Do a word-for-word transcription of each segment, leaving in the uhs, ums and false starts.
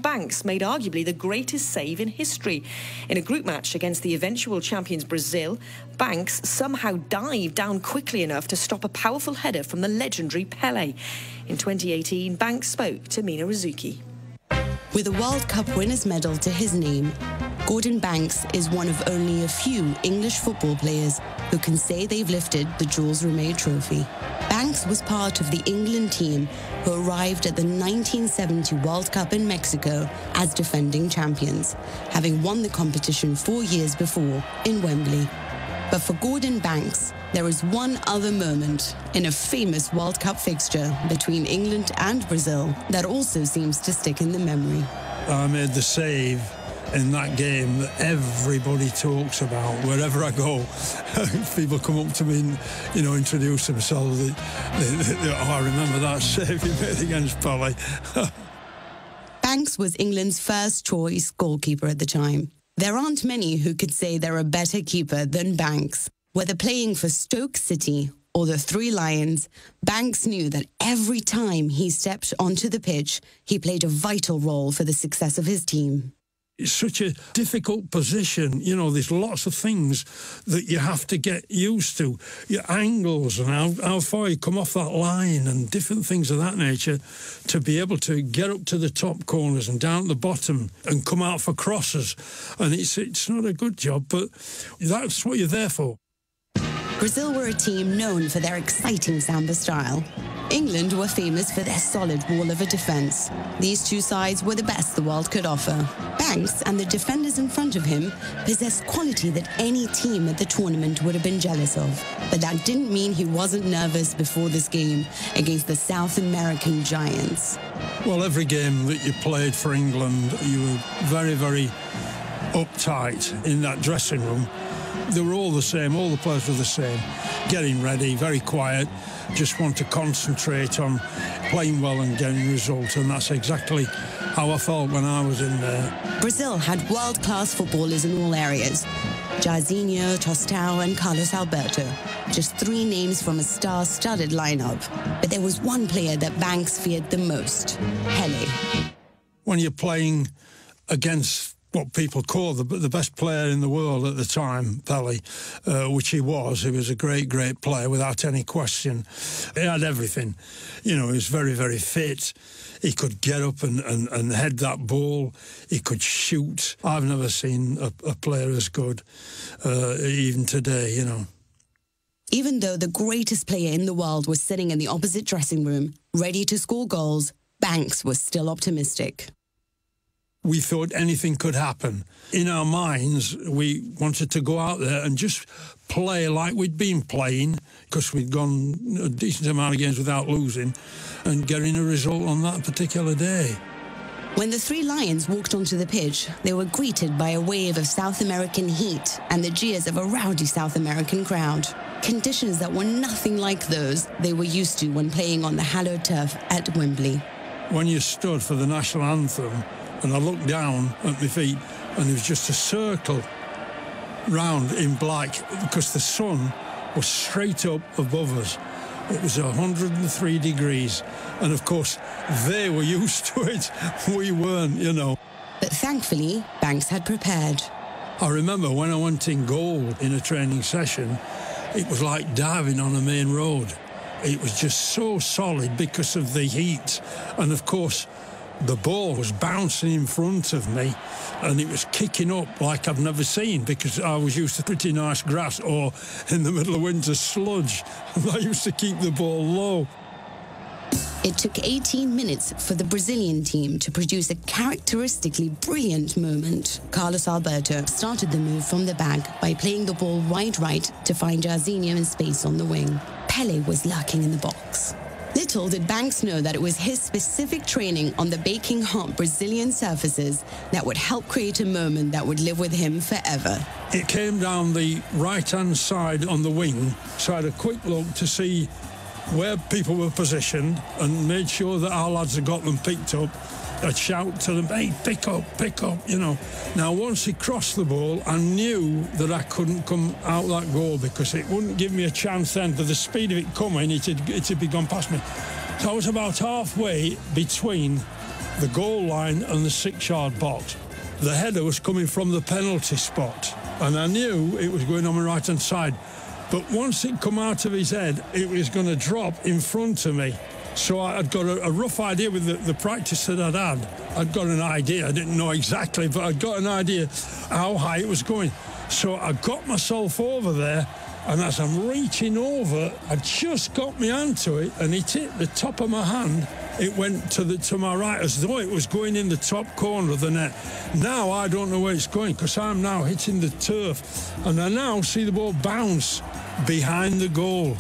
Banks made arguably the greatest save in history. In a group match against the eventual champions Brazil, Banks somehow dived down quickly enough to stop a powerful header from the legendary Pelé. In twenty eighteen, Banks spoke to Mina Rzouki. With a World Cup winner's medal to his name, Gordon Banks is one of only a few English football players who can say they've lifted the Jules Rimet Trophy. Banks was part of the England team who arrived at the nineteen seventy World Cup in Mexico as defending champions, having won the competition four years before in Wembley. But for Gordon Banks, there is one other moment in a famous World Cup fixture between England and Brazil that also seems to stick in the memory. I made the save in that game that everybody talks about. Wherever I go, people come up to me and, you know, introduce themselves. They, they, they, oh, I remember that save you made against Pelé. Banks was England's first choice goalkeeper at the time. There aren't many who could say they're a better keeper than Banks. Whether playing for Stoke City or the Three Lions, Banks knew that every time he stepped onto the pitch, he played a vital role for the success of his team. It's such a difficult position. You know, there's lots of things that you have to get used to. Your angles and how, how far you come off that line and different things of that nature to be able to get up to the top corners and down at the bottom and come out for crosses. And it's, it's not a good job, but that's what you're there for. Brazil were a team known for their exciting samba style. England were famous for their solid wall of a defence. These two sides were the best the world could offer. Banks and the defenders in front of him possessed quality that any team at the tournament would have been jealous of. But that didn't mean he wasn't nervous before this game against the South American giants. Well, every game that you played for England, you were very, very uptight in that dressing room. They were all the same, all the players were the same. Getting ready, very quiet, just want to concentrate on playing well and getting results, and that's exactly how I felt when I was in there. Brazil had world-class footballers in all areas. Jairzinho, Tostão and Carlos Alberto. Just three names from a star-studded lineup. But there was one player that Banks feared the most, Pelé. When you're playing against what people call the, the best player in the world at the time, Pelé, uh, which he was. He was a great, great player without any question. He had everything. You know, he was very, very fit. He could get up and, and, and head that ball. He could shoot. I've never seen a, a player as good, uh, even today, you know. Even though the greatest player in the world was sitting in the opposite dressing room, ready to score goals, Banks was still optimistic. We thought anything could happen. In our minds, we wanted to go out there and just play like we'd been playing, because we'd gone a decent amount of games without losing, and getting a result on that particular day. When the Three Lions walked onto the pitch, they were greeted by a wave of South American heat and the jeers of a rowdy South American crowd. Conditions that were nothing like those they were used to when playing on the hallowed turf at Wembley. When you stood for the national anthem, and I looked down at my feet, and there was just a circle round in black, because the sun was straight up above us. It was one hundred and three degrees, and of course, they were used to it. We weren't, you know. But thankfully, Banks had prepared. I remember when I went in goal in a training session, it was like diving on a main road. It was just so solid because of the heat, and of course, the ball was bouncing in front of me and it was kicking up like I've never seen, because I was used to pretty nice grass or, in the middle of winter, sludge. And I used to keep the ball low. It took eighteen minutes for the Brazilian team to produce a characteristically brilliant moment. Carlos Alberto started the move from the back by playing the ball wide right to find Jairzinho in space on the wing. Pelé was lurking in the box. Little did Banks know that it was his specific training on the baking hot Brazilian surfaces that would help create a moment that would live with him forever. It came down the right-hand side on the wing, so I had a quick look to see where people were positioned and made sure that our lads had got them picked up. I'd shout to them, hey, pick up, pick up, you know. Now, once he crossed the ball, I knew that I couldn't come out that goal, because it wouldn't give me a chance then. For the speed of it coming, it had, it had be gone past me. So I was about halfway between the goal line and the six-yard box. The header was coming from the penalty spot, and I knew it was going on my right-hand side. But once it come out of his head, it was going to drop in front of me. So I'd got a, a rough idea with the, the practice that I'd had. I'd got an idea. I didn't know exactly, but I'd got an idea how high it was going. So I got myself over there, and as I'm reaching over, I just got my hand to it, and it hit the top of my hand. It went to the to my right, as though it was going in the top corner of the net. Now I don't know where it's going, because I'm now hitting the turf, and I now see the ball bounce behind the goal.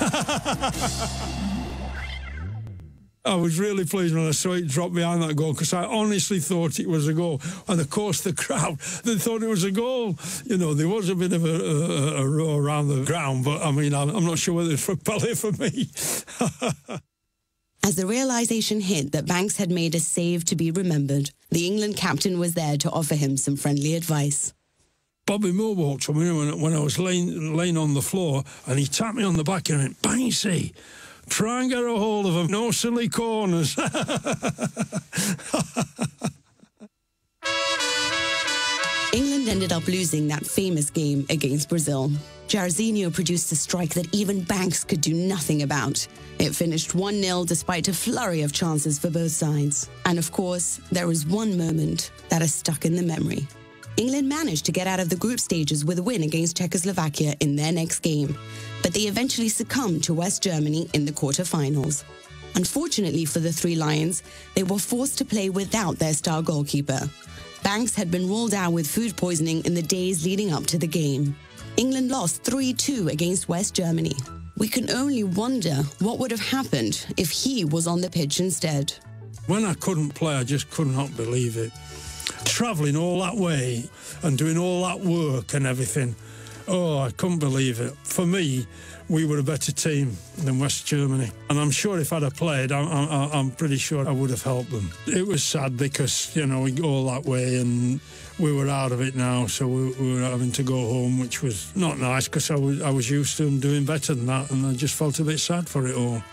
I was really pleased when I saw it drop behind that goal, because I honestly thought it was a goal. And, of course, the crowd, they thought it was a goal. You know, there was a bit of a, a, a row around the ground, but, I mean, I'm, I'm not sure whether it's for Pelé or for me. As the realisation hit that Banks had made a save to be remembered, the England captain was there to offer him some friendly advice. Bobby Moore walked up when, when I was laying, laying on the floor, and he tapped me on the back and went, "Banksy, try and get a hold of him. No silly corners." England ended up losing that famous game against Brazil. Jairzinho produced a strike that even Banks could do nothing about. It finished one nil despite a flurry of chances for both sides. And of course, there is one moment that is stuck in the memory. England managed to get out of the group stages with a win against Czechoslovakia in their next game, but they eventually succumbed to West Germany in the quarter-finals. Unfortunately for the Three Lions, they were forced to play without their star goalkeeper. Banks had been ruled out with food poisoning in the days leading up to the game. England lost three two against West Germany. We can only wonder what would have happened if he was on the pitch instead. When I couldn't play, I just could not believe it. Travelling all that way and doing all that work and everything, oh, I couldn't believe it. For me, we were a better team than West Germany. And I'm sure if I'd have played, I'm, I'm, I'm pretty sure I would have helped them. It was sad because, you know, we go all that way and we were out of it now, so we, we were having to go home, which was not nice because I was, I was used to them doing better than that, and I just felt a bit sad for it all.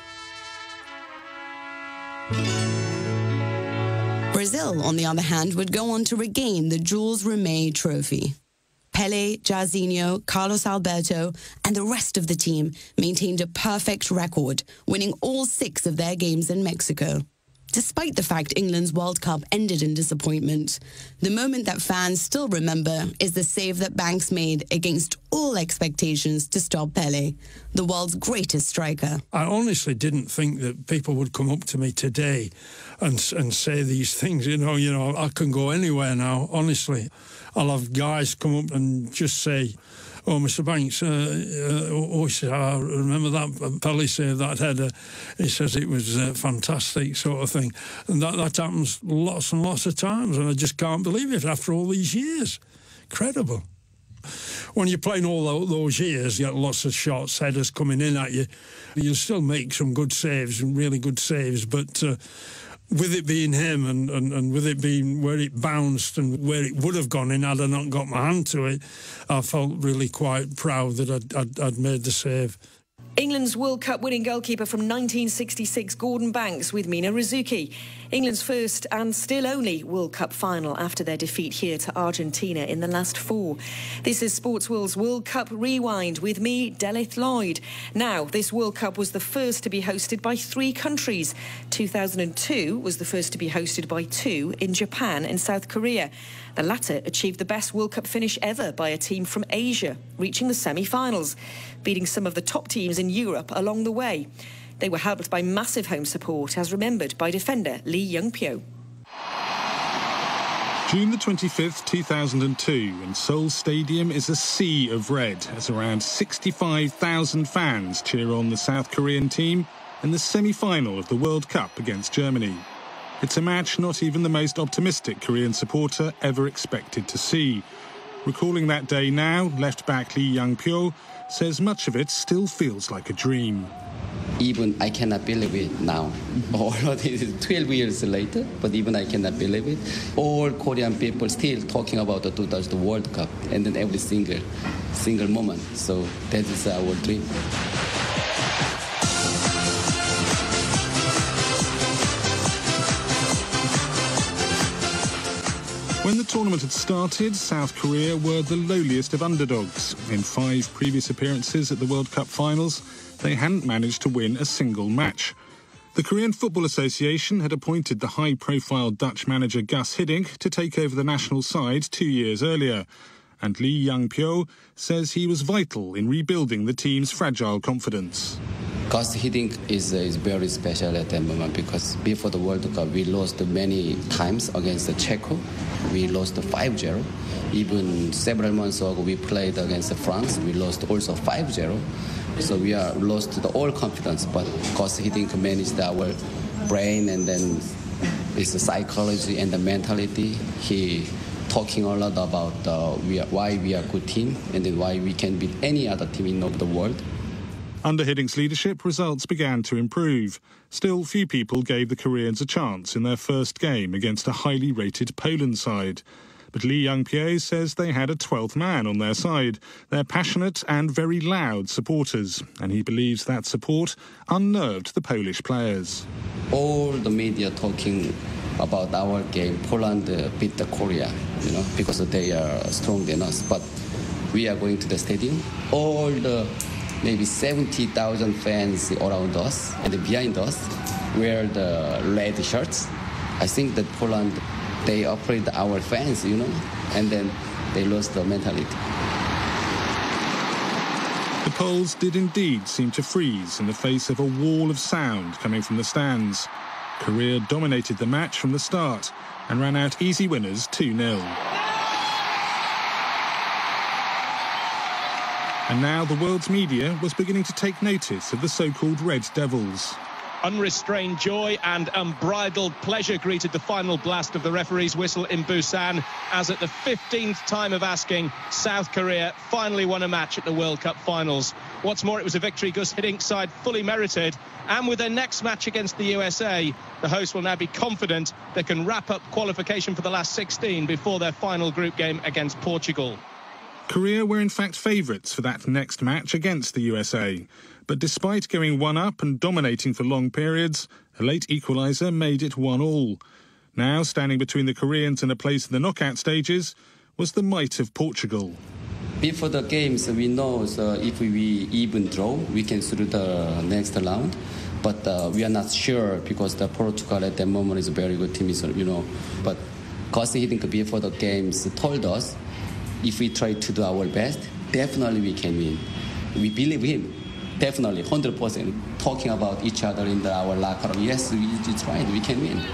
Brazil, on the other hand, would go on to regain the Jules Rimet trophy. Pelé, Jairzinho, Carlos Alberto, and the rest of the team maintained a perfect record, winning all six of their games in Mexico. Despite the fact England's World Cup ended in disappointment, the moment that fans still remember is the save that Banks made against all expectations to stop Pelé, the world's greatest striker. I honestly didn't think that people would come up to me today and and say these things. You know, you know, I can go anywhere now, honestly. I'll have guys come up and just say, "Oh, Mister Banks, uh, uh, oh, I remember that Pelé saved that header." He says it was uh, fantastic, sort of thing. And that, that happens lots and lots of times, and I just can't believe it after all these years. Incredible. When you're playing all those years, you get lots of shots, headers coming in at you. You'll still make some good saves, really good saves, but Uh, with it being him and, and, and with it being where it bounced and where it would have gone in had I not got my hand to it, I felt really quite proud that I'd, I'd, I'd made the save. England's World Cup winning goalkeeper from nineteen sixty-six, Gordon Banks, with Mina Rzouki. England's first and still only World Cup final after their defeat here to Argentina in the last four. This is Sportsworld's World Cup Rewind with me, Delith Lloyd. Now, this World Cup was the first to be hosted by three countries. two thousand two was the first to be hosted by two in Japan and South Korea. The latter achieved the best World Cup finish ever by a team from Asia, reaching the semi-finals, beating some of the top teams in Europe along the way. They were helped by massive home support, as remembered by defender Lee Young-pyo. June the twenty-fifth, two thousand two, and Seoul Stadium is a sea of red as around sixty-five thousand fans cheer on the South Korean team in the semi-final of the World Cup against Germany. It's a match not even the most optimistic Korean supporter ever expected to see. Recalling that day now, left-back Lee Young-pyo says much of it still feels like a dream. Even I cannot believe it now. Already twelve years later, but even I cannot believe it. All Korean people still talking about the two thousand World Cup, and then every single, single moment. So that is our dream. When the tournament had started, South Korea were the lowliest of underdogs. In five previous appearances at the World Cup finals, they hadn't managed to win a single match. The Korean Football Association had appointed the high-profile Dutch manager Gus Hiddink to take over the national side two years earlier. And Lee Young-pyo says he was vital in rebuilding the team's fragile confidence. Gus Hiddink is, uh, is very special at that moment because before the World Cup we lost many times against the Czechia. We lost five zero. Even several months ago we played against France. We lost also five zero. So we are lost the all confidence. But Gus Hiddink managed our brain and then it's the psychology and the mentality. He talking a lot about uh, we are, why we are a good team and then why we can beat any other team in the world. Under Hiddink's leadership, results began to improve. Still, few people gave the Koreans a chance in their first game against a highly rated Poland side. But Lee Young-pyo says they had a twelfth man on their side. They're passionate and very loud supporters, and he believes that support unnerved the Polish players. All the media talking about our game, Poland uh, beat the Korea, you know, because they are stronger than us. But we are going to the stadium. All the maybe seventy thousand fans around us and behind us wear the red shirts. I think that Poland, they operate our fans, you know, and then they lost the mentality. The Poles did indeed seem to freeze in the face of a wall of sound coming from the stands. Korea dominated the match from the start and ran out easy winners two nil. And now the world's media was beginning to take notice of the so-called Red Devils. Unrestrained joy and unbridled pleasure greeted the final blast of the referee's whistle in Busan as at the fifteenth time of asking, South Korea finally won a match at the World Cup finals. What's more, it was a victory Gus Hiddink's side fully merited, and with their next match against the U S A, the hosts will now be confident they can wrap up qualification for the last sixteen before their final group game against Portugal. Korea were in fact favourites for that next match against the U S A. But despite going one up and dominating for long periods, a late equaliser made it one all. Now, standing between the Koreans and a place in the knockout stages, was the might of Portugal. Before the games, we know so if we even draw, we can through the next round. But uh, we are not sure because the Portugal at that moment is a very good team, you know. But Gus Hiddink before the games told us, if we try to do our best, definitely we can win. We believe him. Definitely, one hundred percent. Talking about each other in the, our locker room. Yes, it's right, we can win.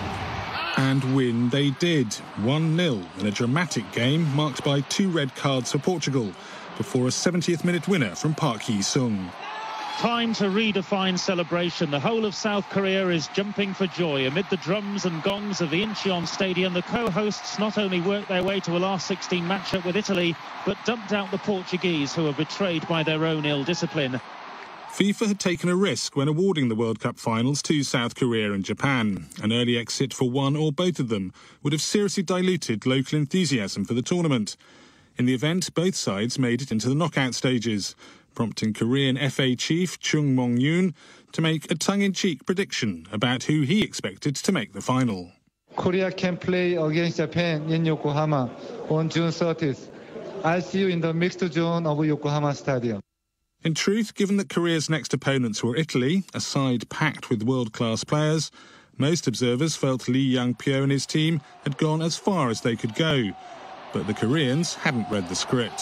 And win they did. one nil in a dramatic game marked by two red cards for Portugal before a seventieth minute winner from Park Hee-sung. Time to redefine celebration. The whole of South Korea is jumping for joy. Amid the drums and gongs of the Incheon Stadium, the co-hosts not only worked their way to a last sixteen matchup with Italy, but dumped out the Portuguese, who were betrayed by their own ill discipline. FIFA had taken a risk when awarding the World Cup finals to South Korea and Japan. An early exit for one or both of them would have seriously diluted local enthusiasm for the tournament. In the event, both sides made it into the knockout stages, prompting Korean F A chief Chung Mong-yoon to make a tongue-in-cheek prediction about who he expected to make the final. Korea can play against Japan in Yokohama on June thirtieth. I'll see you in the mixed zone of Yokohama Stadium. In truth, given that Korea's next opponents were Italy, a side packed with world-class players, most observers felt Lee Young-pyo and his team had gone as far as they could go. But the Koreans hadn't read the script.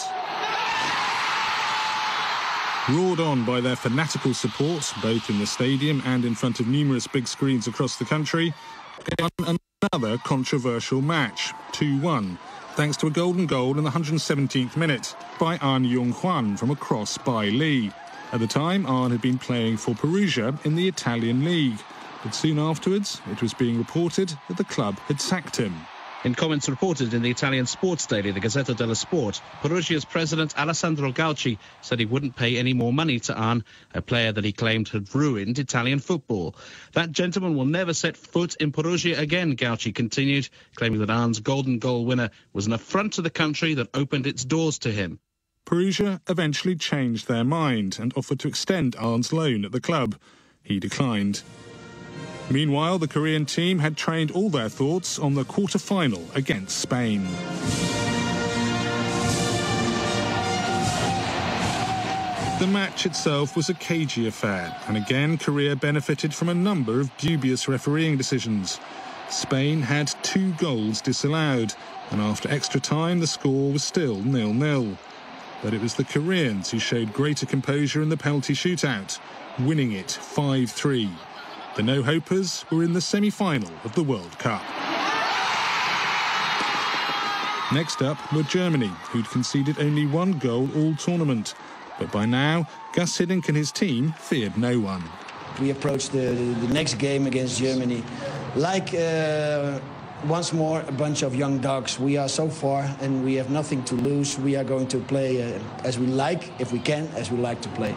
Roared on by their fanatical support, both in the stadium and in front of numerous big screens across the country, they won another controversial match, two one, thanks to a golden goal in the one hundred seventeenth minute by Ahn Jung-hwan from a cross by Lee. At the time, Ahn had been playing for Perugia in the Italian league, but soon afterwards it was being reported that the club had sacked him. In comments reported in the Italian sports daily, the Gazzetta dello Sport, Perugia's president Alessandro Galci said he wouldn't pay any more money to Ahn, a player that he claimed had ruined Italian football. That gentleman will never set foot in Perugia again, Galci continued, claiming that Ahn's golden goal winner was an affront to the country that opened its doors to him. Perugia eventually changed their mind and offered to extend Ahn's loan at the club. He declined. Meanwhile, the Korean team had trained all their thoughts on the quarter-final against Spain. The match itself was a cagey affair, and again Korea benefited from a number of dubious refereeing decisions. Spain had two goals disallowed, and after extra time the score was still nil nil. But it was the Koreans who showed greater composure in the penalty shootout, winning it five three. The no-hopers were in the semi-final of the World Cup. Next up were Germany, who'd conceded only one goal all tournament. But by now, Gus Hiddink and his team feared no one. We approached the, the, the next game against Germany like, uh, once more, a bunch of young dogs. We are so far and we have nothing to lose. We are going to play uh, as we like, if we can, as we like to play.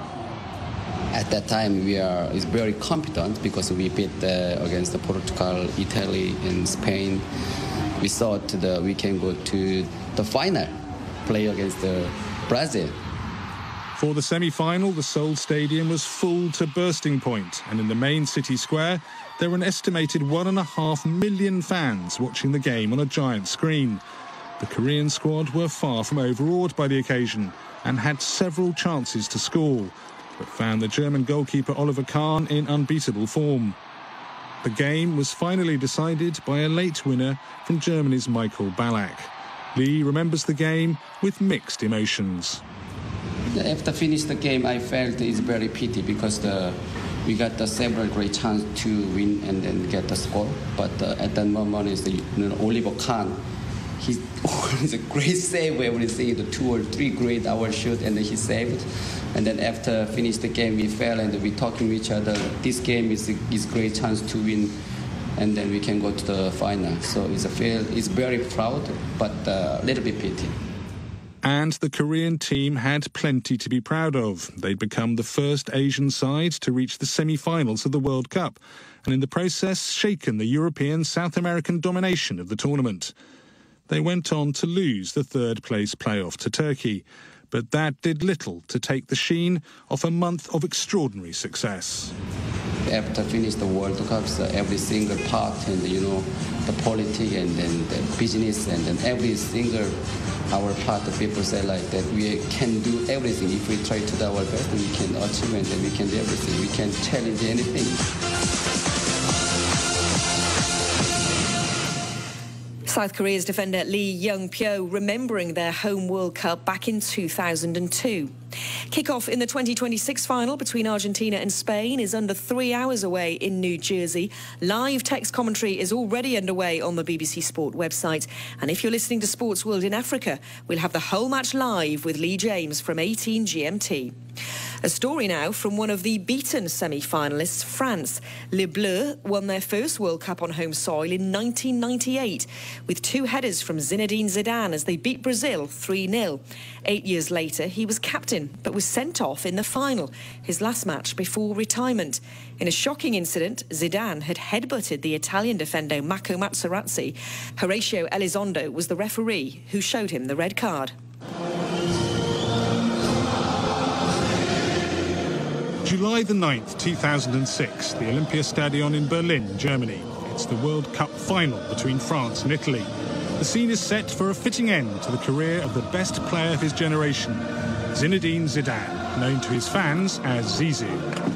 At that time, we are is very competent because we beat uh, against the Portugal, Italy, and Spain. We thought that we can go to the final, play against the Brazil. For the semi-final, the Seoul Stadium was full to bursting point, and in the main city square, there were an estimated one and a half million fans watching the game on a giant screen. The Korean squad were far from overawed by the occasion and had several chances to score, but found the German goalkeeper Oliver Kahn in unbeatable form. The game was finally decided by a late winner from Germany's Michael Ballack. Lee remembers the game with mixed emotions. After finishing the game, I felt it's very pity because the, we got the several great chances to win and then get the score. But uh, at that moment, it's the, you know, Oliver Kahn. He's always a great save everything, the two or three great hour shoot, and then he saved. And then after finish the game, we fell and we talking to each other. This game is a is great chance to win, and then we can go to the final. So it's a feel, it's very proud, but a uh, little bit pity. And the Korean team had plenty to be proud of. They'd become the first Asian side to reach the semi-finals of the World Cup, and in the process shaken the European South American domination of the tournament. They went on to lose the third-place playoff to Turkey, but that did little to take the sheen off a month of extraordinary success. After finish the World Cups, uh, every single part, and you know, the politics and then the business, and then every single our part, the people say like that we can do everything. If we try to do our best, we can achieve, and then we can do everything. We can challenge anything. South Korea's defender Lee Young-pyo remembering their home World Cup back in two thousand two. Kick-off in the twenty twenty-six final between Argentina and Spain is under three hours away in New Jersey. Live text commentary is already underway on the B B C Sport website. And if you're listening to Sports World in Africa, we'll have the whole match live with Lee James from eighteen G M T. A story now from one of the beaten semi-finalists, France. Les Bleus won their first World Cup on home soil in nineteen ninety-eight with two headers from Zinedine Zidane as they beat Brazil three nil. Eight years later, he was captain but was sent off in the final, his last match before retirement. In a shocking incident, Zidane had headbutted the Italian defender Marco Materazzi. Horacio Elizondo was the referee who showed him the red card. July the ninth, two thousand six, the Olympiastadion in Berlin, Germany. It's the World Cup final between France and Italy. The scene is set for a fitting end to the career of the best player of his generation, Zinedine Zidane, known to his fans as Zizou.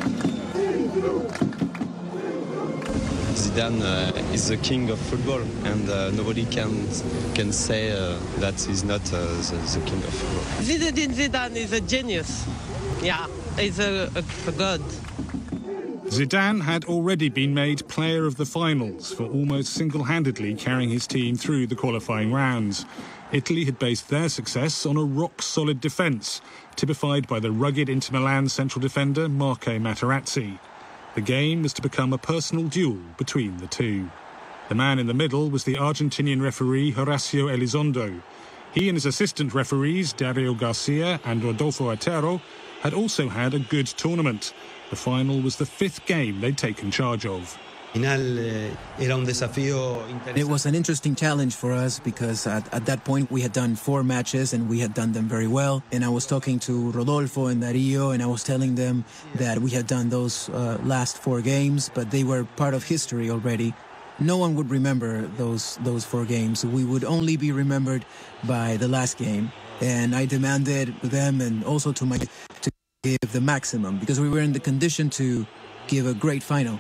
Zidane uh, is the king of football, and uh, nobody can can say uh, that he's not uh, the, the king of football. Zinedine Zidane is a genius. Yeah, he's a, a, a god. Zidane had already been made player of the finals for almost single-handedly carrying his team through the qualifying rounds. Italy had based their success on a rock-solid defence, typified by the rugged Inter Milan central defender Marco Materazzi. The game was to become a personal duel between the two. The man in the middle was the Argentinian referee Horacio Elizondo. He and his assistant referees Dario Garcia and Rodolfo Otero had also had a good tournament. The final was the fifth game they'd taken charge of. It was an interesting challenge for us because at, at that point we had done four matches and we had done them very well. And I was talking to Rodolfo and Darío and I was telling them that we had done those uh, last four games, but they were part of history already. No one would remember those those four games. We would only be remembered by the last game. And I demanded to them and also to my to give the maximum because we were in the condition to give a great final.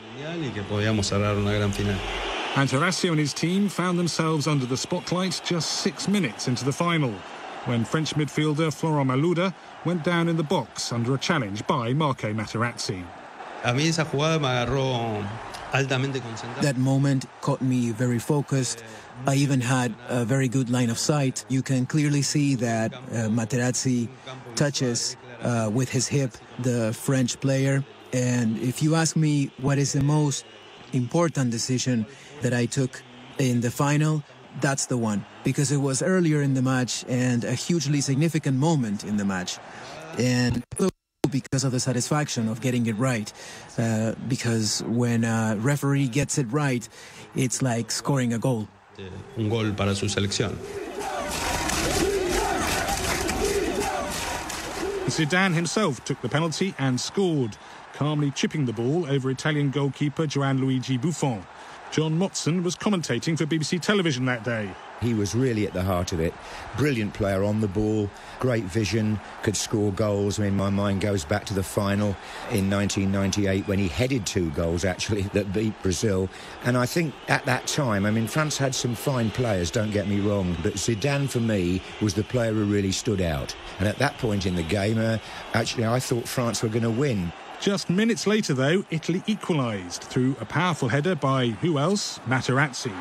And Horacio and his team found themselves under the spotlight just six minutes into the final, when French midfielder Florent Malouda went down in the box under a challenge by Marco Materazzi. That moment caught me very focused. I even had a very good line of sight. You can clearly see that uh, Materazzi touches uh, with his hip the French player. And if you ask me what is the most important decision that I took in the final, that's the one. Because it was earlier in the match and a hugely significant moment in the match. And because of the satisfaction of getting it right. Uh, because when a referee gets it right, it's like scoring a goal. Un gol para su selección. Zidane himself took the penalty and scored, calmly chipping the ball over Italian goalkeeper Gianluigi Buffon. John Motson was commentating for B B C Television that day. He was really at the heart of it. Brilliant player on the ball, great vision, could score goals. I mean, my mind goes back to the final in nineteen ninety-eight when he headed two goals, actually, that beat Brazil. And I think at that time, I mean, France had some fine players, don't get me wrong, but Zidane, for me, was the player who really stood out. And at that point in the game, uh, actually, I thought France were going to win. Just minutes later, though, Italy equalised through a powerful header by, who else? Materazzi.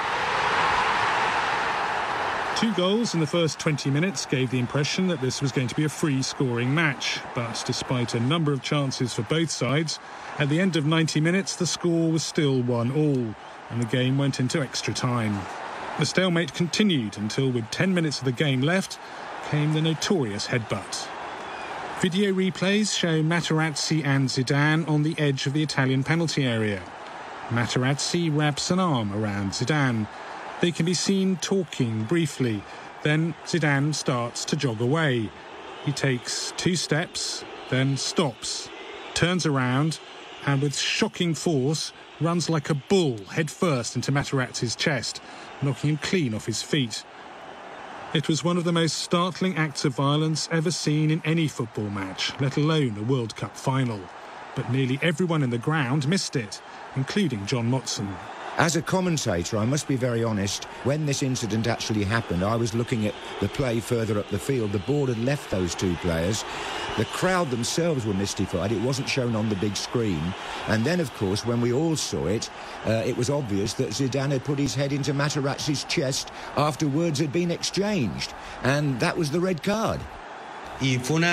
Two goals in the first twenty minutes gave the impression that this was going to be a free-scoring match. But despite a number of chances for both sides, at the end of ninety minutes, the score was still one all, and the game went into extra time. The stalemate continued until, with ten minutes of the game left, came the notorious headbutt. Video replays show Materazzi and Zidane on the edge of the Italian penalty area. Materazzi wraps an arm around Zidane. They can be seen talking briefly. Then Zidane starts to jog away. He takes two steps, then stops, turns around, and with shocking force runs like a bull headfirst into Materazzi's chest, knocking him clean off his feet. It was one of the most startling acts of violence ever seen in any football match, let alone a World Cup final. But nearly everyone in the ground missed it, including John Motson. As a commentator, I must be very honest, when this incident actually happened, I was looking at the play further up the field. The ball had left those two players. The crowd themselves were mystified. It wasn't shown on the big screen. And then, of course, when we all saw it, uh, it was obvious that Zidane had put his head into Materazzi's chest after words had been exchanged. And that was the red card. It was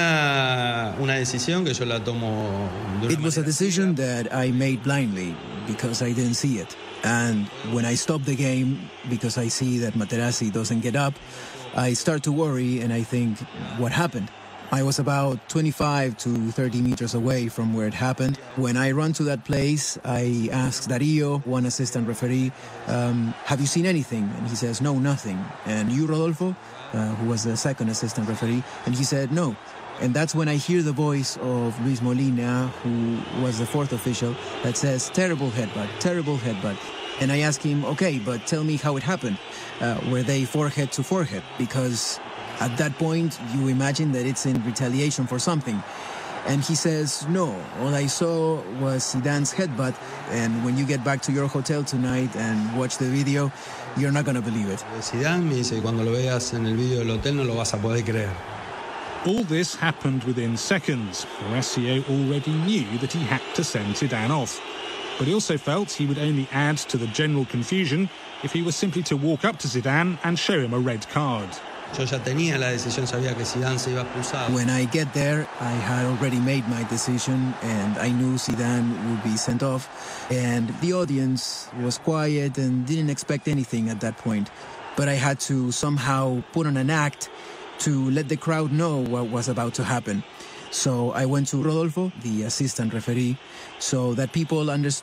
a decision that I made blindly because I didn't see it. And when I stop the game, because I see that Materazzi doesn't get up, I start to worry and I think, what happened? I was about twenty-five to thirty meters away from where it happened. When I run to that place, I ask Darío, one assistant referee, um, have you seen anything? And he says, no, nothing. And you, Rodolfo, uh, who was the second assistant referee, and he said, no. And that's when I hear the voice of Luis Molina, who was the fourth official, that says, terrible headbutt, terrible headbutt. And I ask him, okay, but tell me how it happened. Uh, were they forehead to forehead? Because at that point, you imagine that it's in retaliation for something. And he says, no, all I saw was Zidane's headbutt. And when you get back to your hotel tonight and watch the video, you're not going to believe it. Zidane me dice, cuando lo veas en el video del hotel no lo vas a poder creer. All this happened within seconds. Horacio already knew that he had to send Zidane off. But he also felt he would only add to the general confusion if he was simply to walk up to Zidane and show him a red card. Yo ya tenía la decisión, sabía que Zidane se iba a expulsar. When I get there, I had already made my decision and I knew Zidane would be sent off. And the audience was quiet and didn't expect anything at that point. But I had to somehow put on an act to let the crowd know what was about to happen. So I went to Rodolfo, the assistant referee, so that people understood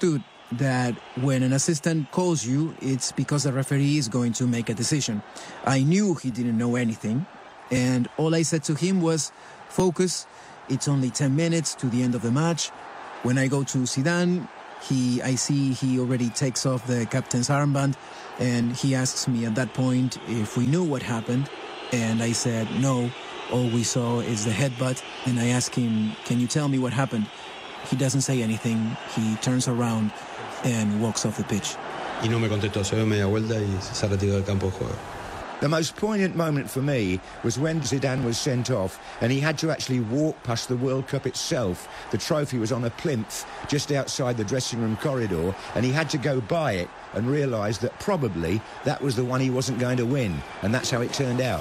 that when an assistant calls you, it's because the referee is going to make a decision. I knew he didn't know anything, and all I said to him was, focus, it's only ten minutes to the end of the match. When I go to Zidane, he, I see he already takes off the captain's armband, and he asks me at that point if we knew what happened, and I said, no, all we saw is the headbutt, and I asked him, can you tell me what happened? He doesn't say anything, he turns around and walks off the pitch. Y no me contestó, se dio media vuelta y se retiró del campo de juego. The most poignant moment for me was when Zidane was sent off and he had to actually walk past the World Cup itself. The trophy was on a plinth just outside the dressing room corridor, and he had to go by it and realise that probably that was the one he wasn't going to win, and that's how it turned out.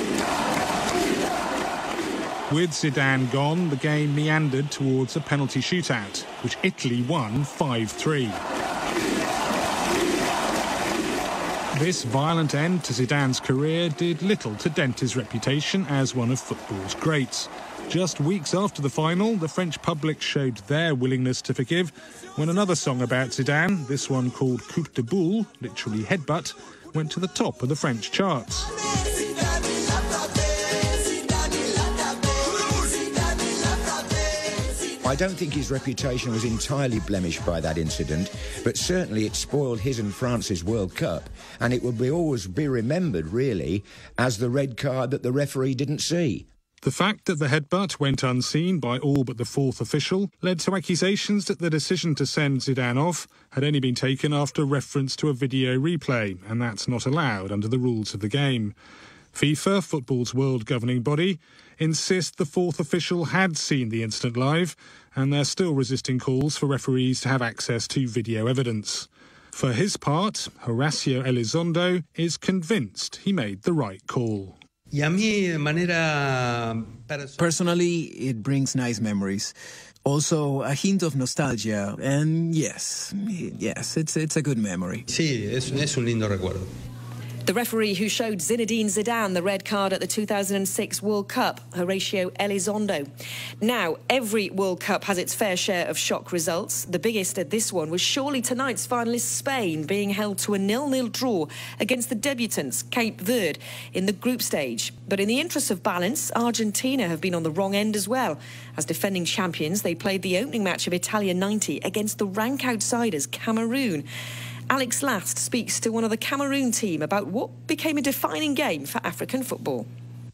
With Zidane gone, the game meandered towards a penalty shootout, which Italy won five three. This violent end to Zidane's career did little to dent his reputation as one of football's greats. Just weeks after the final, the French public showed their willingness to forgive when another song about Zidane, this one called Coup de Boule, literally headbutt, went to the top of the French charts. I don't think his reputation was entirely blemished by that incident, but certainly it spoiled his and France's World Cup, and it will be always be remembered, really, as the red card that the referee didn't see. The fact that the headbutt went unseen by all but the fourth official led to accusations that the decision to send Zidane off had only been taken after reference to a video replay, and that's not allowed under the rules of the game. FIFA, football's world governing body, insist the fourth official had seen the incident live, and they're still resisting calls for referees to have access to video evidence. For his part, Horacio Elizondo is convinced he made the right call. Personally, it brings nice memories. Also, a hint of nostalgia, and yes, yes, it's it's a good memory. Sí, es, es un lindo recuerdo. The referee who showed Zinedine Zidane the red card at the two thousand six World Cup, Horacio Elizondo. Now, every World Cup has its fair share of shock results. The biggest at this one was surely tonight's finalist Spain being held to a nil nil draw against the debutants, Cape Verde, in the group stage. But in the interest of balance, Argentina have been on the wrong end as well. As defending champions, they played the opening match of Italia ninety against the rank outsiders, Cameroon. Alex Last speaks to one of the Cameroon team about what became a defining game for African football.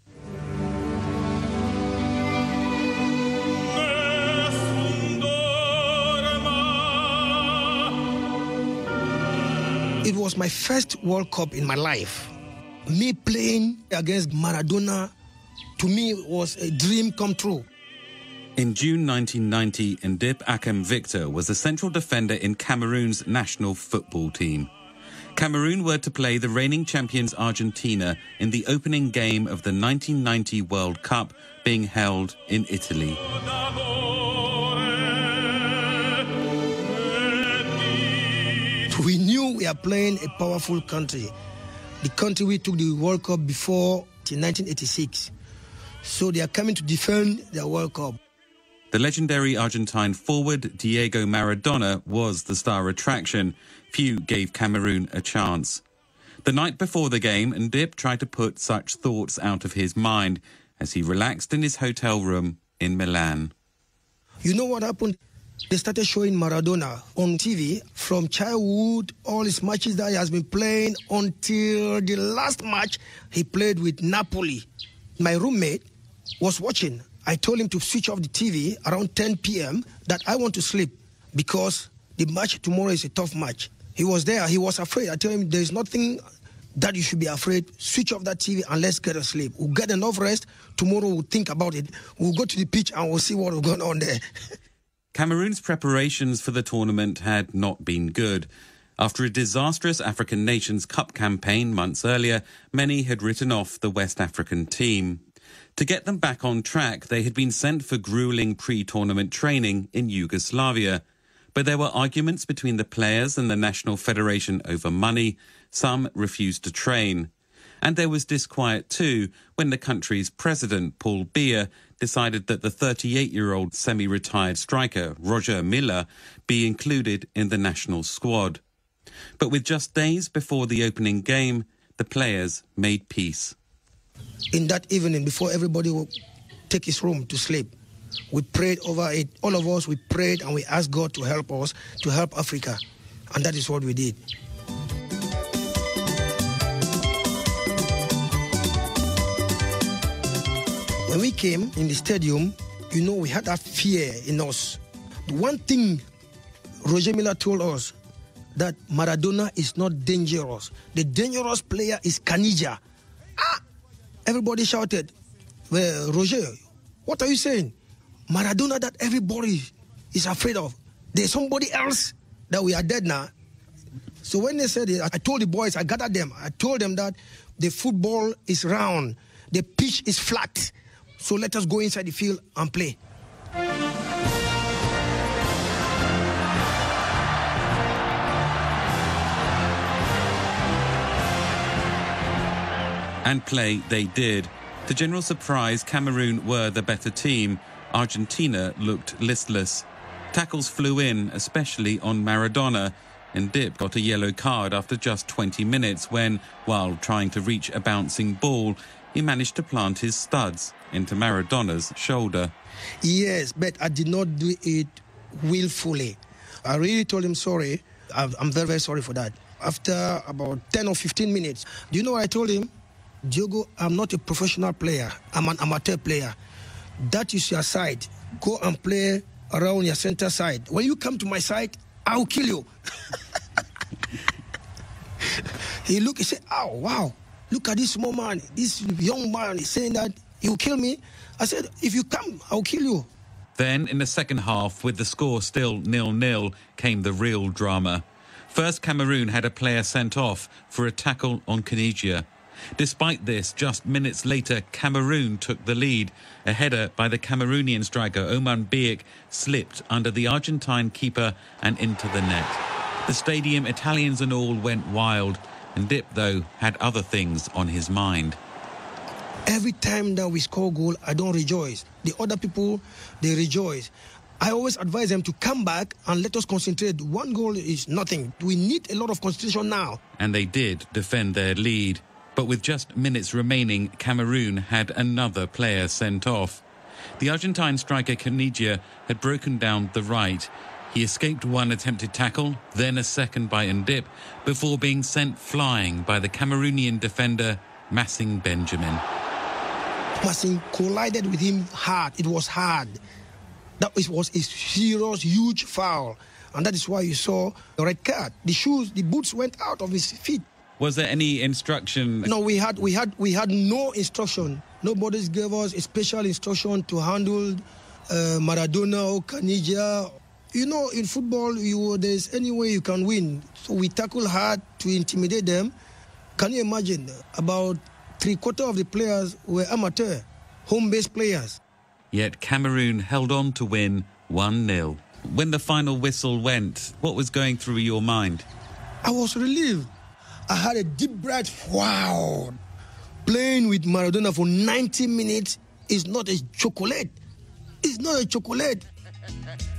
It was my first World Cup in my life. Me playing against Maradona, to me, was a dream come true. In June nineteen ninety, Ndip Akem Victor was the central defender in Cameroon's national football team. Cameroon were to play the reigning champions Argentina in the opening game of the nineteen ninety World Cup being held in Italy. We knew we are playing a powerful country. The country we took the World Cup before in nineteen eighty-six. So they are coming to defend their World Cup. The legendary Argentine forward Diego Maradona was the star attraction. Few gave Cameroon a chance. The night before the game, Ndip tried to put such thoughts out of his mind as he relaxed in his hotel room in Milan. You know what happened? They started showing Maradona on T V from childhood, all his matches that he has been playing until the last match he played with Napoli. My roommate was watching. I told him to switch off the T V around ten p m that I want to sleep because the match tomorrow is a tough match. He was there. He was afraid. I told him there's nothing that you should be afraid. Switch off that T V and let's get a sleep. We'll get enough rest. Tomorrow we'll think about it. We'll go to the pitch and we'll see what's going on there. Cameroon's preparations for the tournament had not been good. After a disastrous African Nations Cup campaign months earlier, many had written off the West African team. To get them back on track, they had been sent for grueling pre-tournament training in Yugoslavia. But there were arguments between the players and the National Federation over money. Some refused to train. And there was disquiet too when the country's president, Paul Biya, decided that the thirty-eight-year-old semi-retired striker, Roger Milla, be included in the national squad. But with just days before the opening game, the players made peace. In that evening, before everybody would take his room to sleep, we prayed over it. All of us, we prayed and we asked God to help us, to help Africa. And that is what we did. When we came in the stadium, you know, we had that fear in us. The one thing Roger Milla told us, that Maradona is not dangerous. The dangerous player is Caniggia. Ah! Everybody shouted, well, Roger, what are you saying? Maradona that everybody is afraid of. There's somebody else that we are dead now. So when they said it, I told the boys, I gathered them, I told them that the football is round, the pitch is flat. So let us go inside the field and play. And play they did. To general surprise, Cameroon were the better team. Argentina looked listless. Tackles flew in, especially on Maradona, and Dip got a yellow card after just twenty minutes when, while trying to reach a bouncing ball, he managed to plant his studs into Maradona's shoulder. Yes, but I did not do it willfully. I really told him sorry. I'm very, very sorry for that. After about ten or fifteen minutes, do you know what I told him? Diogo, I'm not a professional player. I'm an amateur player. That is your side. Go and play around your center side. When you come to my side, I'll kill you. He looked, he said, oh, wow. Look at this small man. This young man is saying that he'll kill me. I said, if you come, I'll kill you. Then, in the second half, with the score still nil-nil, came the real drama. First, Cameroon had a player sent off for a tackle on Caniggia. Despite this, just minutes later, Cameroon took the lead. A header by the Cameroonian striker Oman Biek slipped under the Argentine keeper and into the net. The stadium, Italians and all, went wild. And Dip, though, had other things on his mind. Every time that we score a goal, I don't rejoice. The other people, they rejoice. I always advise them to come back and let us concentrate. One goal is nothing. We need a lot of concentration now. And they did defend their lead. But with just minutes remaining, Cameroon had another player sent off. The Argentine striker Caniggia had broken down the right. He escaped one attempted tackle, then a second by Ndip, before being sent flying by the Cameroonian defender Massing Benjamin. Massing collided with him hard. It was hard. That was a serious, huge foul. And that is why you saw the red card. The shoes, the boots went out of his feet. Was there any instruction? No, we had we had we had no instruction. Nobody gave us a special instruction to handle uh, Maradona or Caniggia. You know, in football, you there's any way you can win. So we tackle hard to intimidate them. Can you imagine? About three quarters of the players were amateur, home-based players. Yet Cameroon held on to win one nil. When the final whistle went, what was going through your mind? I was relieved. I had a deep breath. Wow. Playing with Maradona for ninety minutes is not a chocolate. It's not a chocolate.